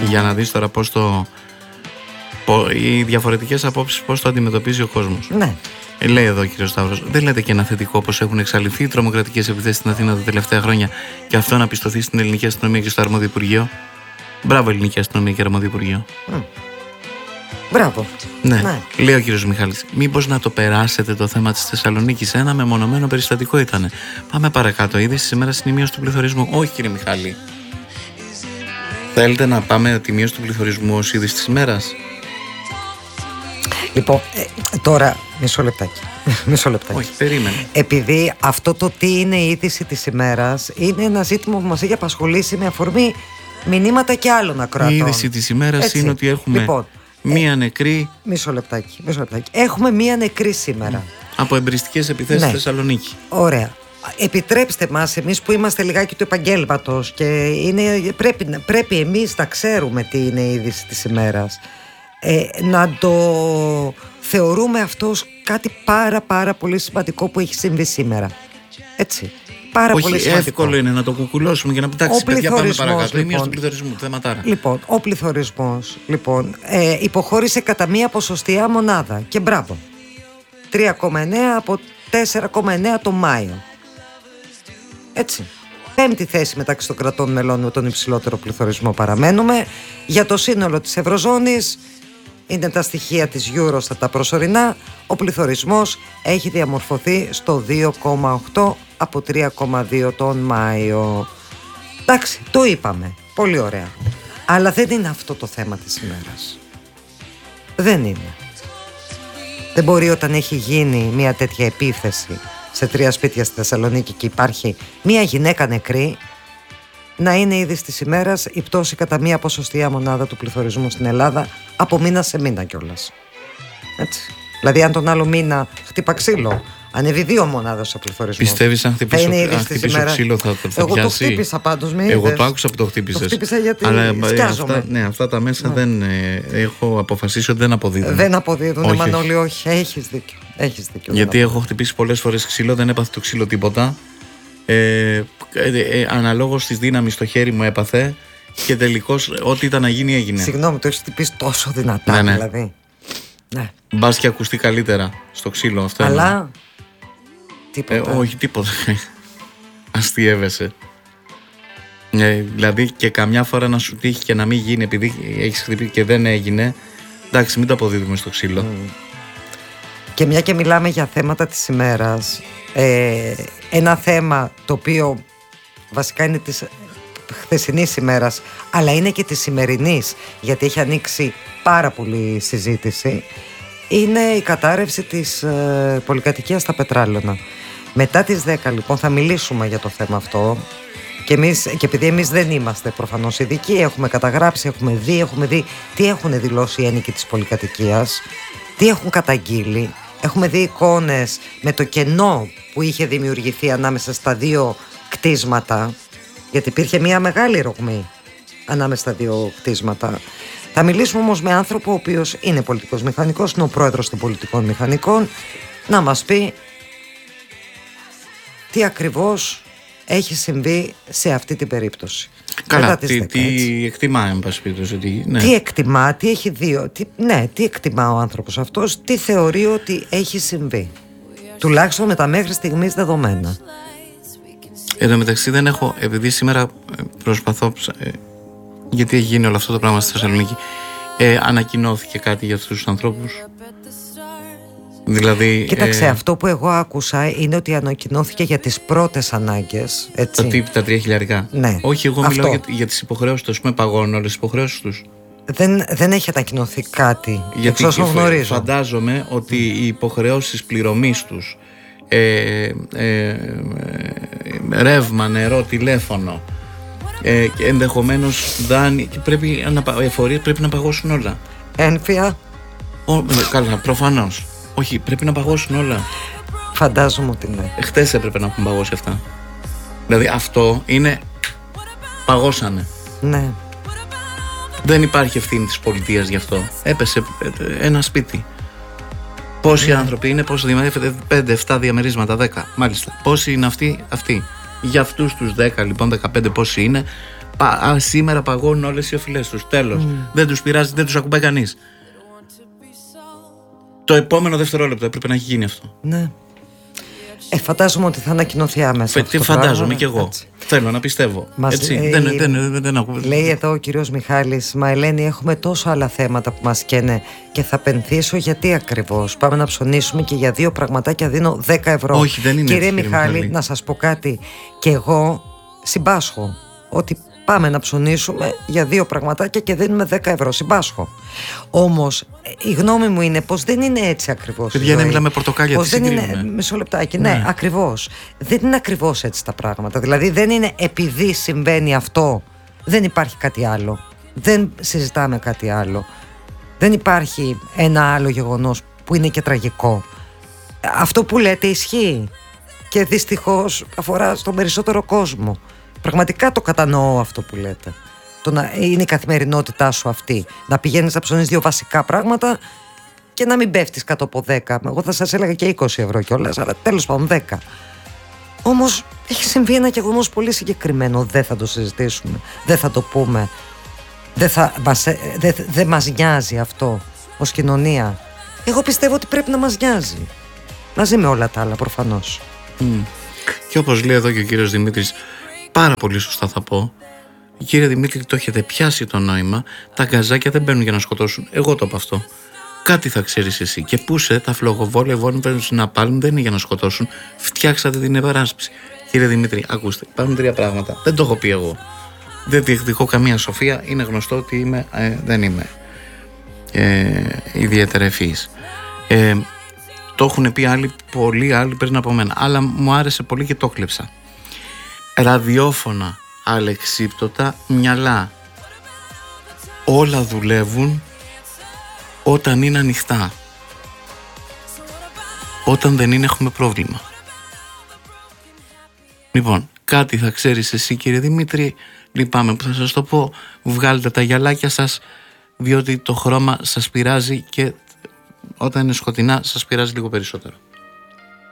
Για να δεις τώρα οι διαφορετικές απόψεις πώς το αντιμετωπίζει ο κόσμος. Ναι. Λέει εδώ ο κύριος Σταύρος, δεν λέτε και ένα θετικό πως έχουν εξαλειφθεί οι τρομοκρατικές επιθέσεις στην Αθήνα τα τελευταία χρόνια και αυτό να πιστωθεί στην ελληνική αστυνομία και στο αρμόδιο Υπουργείο? Μπράβο, ελληνική αστυνομία και αρμόδιο Υπουργείο. Μπράβο. Ναι. Λέει ο κύριος Μιχάλης, μήπως να το περάσετε το θέμα της Θεσσαλονίκης? Ένα μεμονωμένο περιστατικό ήτανε. Πάμε παρακάτω. Είδηση της ημέρας είναι η μείωση του πληθωρισμού. Όχι, κύριε Μιχάλη. Θέλετε να πάμε τη μείωση του πληθωρισμού ως είδηση της ημέρας? Λοιπόν, τώρα μισό λεπτάκι. Όχι, περίμενε. Επειδή αυτό το τι είναι η είδηση της ημέρας είναι ένα ζήτημα που μας έχει απασχολήσει με αφορμή μηνύματα και άλλων ακροατών. Η είδηση της ημέρας είναι ότι έχουμε μία νεκρή. Μισό λεπτάκι. Έχουμε μία νεκρή σήμερα. Από εμπριστικές επιθέσεις στη Θεσσαλονίκη. Ωραία. Επιτρέψτε μας, εμείς που είμαστε λιγάκι του επαγγέλματος και πρέπει εμείς να ξέρουμε τι είναι η είδηση της ημέρας, να το θεωρούμε αυτό κάτι πάρα πολύ σημαντικό που έχει συμβεί σήμερα. Έτσι. Πολύ σημαντικό. Εύκολο είναι να το κουκουλώσουμε και να πετάξει παιδιά, πάμε παρακάτω. Η μείωση του πληθωρισμού, θεματάρα. Λοιπόν, ο πληθωρισμός υποχώρησε κατά μία ποσοστιαία μονάδα και μπράβο. 3,9 από 4,9 το Μάιο. Έτσι. 5η θέση μεταξύ των κρατών μελών με τον υψηλότερο πληθωρισμό παραμένουμε. Για το σύνολο της Ευρωζώνης, είναι τα στοιχεία της Eurostat τα προσωρινά, ο πληθωρισμός έχει διαμορφωθεί στο 2,8 από 3,2 τον Μάιο. Εντάξει, το είπαμε, πολύ ωραία. Αλλά δεν είναι αυτό το θέμα της ημέρας. Δεν είναι. Δεν μπορεί όταν έχει γίνει μια τέτοια επίθεση σε 3 σπίτια στη Θεσσαλονίκη και υπάρχει μια γυναίκα νεκρή, να είναι είδηση της ημέρας η πτώση κατά μία ποσοστιαία μονάδα του πληθωρισμού στην Ελλάδα από μήνα σε μήνα κιόλας. Έτσι. Δηλαδή, αν τον άλλο μήνα χτύπα ξύλο, ανέβει 2 μονάδες ο πληθωρισμός. Πιστεύεις αν χτυπήσω ξύλο θα πιάσει? Εγώ το χτύπησα πάντως, Εγώ το άκουσα που το χτύπησες. Το χτύπησα γιατί σκιάζομαι. Αυτά τα μέσα δεν έχω αποφασίσει ότι δεν αποδίδουν. Δεν αποδίδουν, Μανώλη, όχι. Έχεις δίκιο. Γιατί έχω χτυπήσει πολλές φορές ξύλο, δεν έπαθε το ξύλο τίποτα. Αναλόγως της δύναμης στο χέρι μου έπαθε και τελικώς ό,τι ήταν να γίνει έγινε. Συγγνώμη, το έχεις χτυπήσει τόσο δυνατά, δηλαδή. Ναι. Μπας και ακουστεί καλύτερα στο ξύλο αυτό. Αλλά τίποτα. Όχι, τίποτα. Αστιεύεσαι. Δηλαδή και καμιά φορά να σου τύχει και να μην γίνει επειδή έχεις χτυπήσει και δεν έγινε. Εντάξει, μην το αποδίδουμε στο ξύλο. Και μια και μιλάμε για θέματα της ημέρας, ένα θέμα το οποίο βασικά είναι της χθεσινής ημέρας, αλλά είναι και της σημερινής, γιατί έχει ανοίξει πάρα πολύ συζήτηση, είναι η κατάρρευση της πολυκατοικίας στα Πετράλαιωνα. Μετά τις 10 λοιπόν θα μιλήσουμε για το θέμα αυτό και επειδή εμείς δεν είμαστε προφανώς ειδικοί, έχουμε καταγράψει, έχουμε δει τι έχουν δηλώσει οι ένοικοι της πολυκατοικίας, τι έχουν καταγγείλει. Έχουμε δει εικόνες με το κενό που είχε δημιουργηθεί ανάμεσα στα 2 κτίσματα, γιατί υπήρχε μια μεγάλη ρογμή ανάμεσα στα 2 κτίσματα. Θα μιλήσουμε όμως με άνθρωπο ο οποίος είναι πολιτικός μηχανικός, είναι ο πρόεδρος των πολιτικών μηχανικών, να μας πει τι ακριβώς έχει συμβεί σε αυτή την περίπτωση. Καλά, τι εκτιμά, εν πάση περιπτώσει. Ναι. Τι εκτιμά, τι έχει δει, τι εκτιμά ο άνθρωπος αυτός, τι θεωρεί ότι έχει συμβεί. Τουλάχιστον με τα μέχρι στιγμής δεδομένα. Εν τω μεταξύ δεν έχω, επειδή σήμερα προσπαθώ, γιατί έχει γίνει όλο αυτό το πράγμα στη Θεσσαλονίκη, ανακοινώθηκε κάτι για αυτούς τους ανθρώπους? Δηλαδή, κοίταξε, αυτό που εγώ άκουσα είναι ότι ανακοινώθηκε για τις πρώτες ανάγκες. Έτσι. Τα 3.000. Ναι. Όχι, εγώ μιλάω για τις υποχρεώσεις τους. Με παγώνουν όλες τις υποχρεώσεις τους. Δεν έχει ανακοινωθεί κάτι. Γιατί όσο γνωρίζω. Φαντάζομαι ότι οι υποχρεώσεις πληρωμής τους, ρεύμα, νερό, τηλέφωνο, ενδεχομένως δάνει, εφορίες πρέπει να παγώσουν όλα. Ένφια. Καλά, προφανώς. Όχι, πρέπει να παγώσουν όλα. Φαντάζομαι ότι ναι. Χτες έπρεπε να έχουν παγώσει αυτά. Δηλαδή αυτό είναι. Παγώσανε. Ναι. Δεν υπάρχει ευθύνη της πολιτείας γι' αυτό. Έπεσε ένα σπίτι. Πόσοι άνθρωποι είναι, πόσοι διαμερίζονται, 5-7 διαμερίσματα, 10. Μάλιστα. Πόσοι είναι αυτοί? Για αυτούς τους 10, λοιπόν, 15 πόσοι είναι, Σήμερα παγώνουν όλες οι οφειλές τους. Τέλος. Δεν τους πειράζει, δεν τους ακουμπάει κανείς. Το επόμενο δευτερόλεπτο έπρεπε να έχει γίνει αυτό. Ναι. Φαντάζομαι ότι θα ανακοινωθεί άμεσα. Φαντάζομαι κι εγώ. Έτσι. Θέλω να πιστεύω. Έτσι. Δεν ακούω. Λέει εδώ ο κύριος Μιχάλης: Μα Ελένη, έχουμε τόσο άλλα θέματα που μας καίνε και θα πενθήσω γιατί ακριβώς. Πάμε να ψωνίσουμε και για 2 πραγματάκια δίνω 10 ευρώ. Όχι, δεν είναι. Κύριε Μιχάλη, να σας πω κάτι. Και εγώ συμπάσχω ότι πάμε να ψωνίσουμε για 2 πραγματάκια και δίνουμε 10 ευρώ. Συμπάσχω. Όμως η γνώμη μου είναι πως δεν είναι έτσι ακριβώς. Παιδιά, να μιλάμε πορτοκάλια, πως δεν είναι. Μισό λεπτάκι. Ναι, ακριβώς. Δεν είναι ακριβώς έτσι τα πράγματα. Δηλαδή δεν είναι επειδή συμβαίνει αυτό, δεν υπάρχει κάτι άλλο. Δεν συζητάμε κάτι άλλο. Δεν υπάρχει ένα άλλο γεγονός που είναι και τραγικό. Αυτό που λέτε ισχύει. Και δυστυχώς αφορά στον περισσότερο κόσμο. Πραγματικά το κατανοώ αυτό που λέτε. Το να είναι η καθημερινότητά σου αυτή. Να πηγαίνεις να ψωνείς 2 βασικά πράγματα και να μην πέφτεις κάτω από 10. Εγώ θα σας έλεγα και 20 ευρώ κιόλας, αλλά τέλος πάντων 10. Όμως έχει συμβεί ένα γεγονός πολύ συγκεκριμένο. Δεν θα το συζητήσουμε. Δεν θα το πούμε. Δεν μας νοιάζει αυτό ως κοινωνία. Εγώ πιστεύω ότι πρέπει να μας νοιάζει. Μαζί με όλα τα άλλα προφανώς. Και όπως λέει εδώ και ο κύριος Δημήτρης, πάρα πολύ σωστά θα πω, κύριε Δημήτρη, το έχετε πιάσει το νόημα. Τα γκαζάκια δεν μπαίνουν για να σκοτώσουν. Εγώ το είπα αυτό. Κάτι θα ξέρεις εσύ. Και πούσε τα φλογοβόλια, βόλουν, παίρνουν να πάλουν, δεν είναι για να σκοτώσουν. Φτιάξατε την υπεράσπιση. Κύριε Δημήτρη, ακούστε, υπάρχουν 3 πράγματα. Δεν το έχω πει εγώ. Δεν διεκδικώ καμία σοφία. Είναι γνωστό ότι δεν είμαι ιδιαίτερα ευφυής. Το έχουν πει άλλοι, πολλοί άλλοι πριν από μένα. Αλλά μου άρεσε πολύ και το κλέψα. Ραδιόφωνα αλεξίπτωτα μυαλά. Όλα δουλεύουν όταν είναι ανοιχτά. Όταν δεν είναι, έχουμε πρόβλημα. Λοιπόν, κάτι θα ξέρεις εσύ, κύριε Δημήτρη. Λυπάμαι που θα σας το πω. Βγάλετε τα γυαλάκια σας, διότι το χρώμα σας πειράζει και όταν είναι σκοτεινά σας πειράζει λίγο περισσότερο.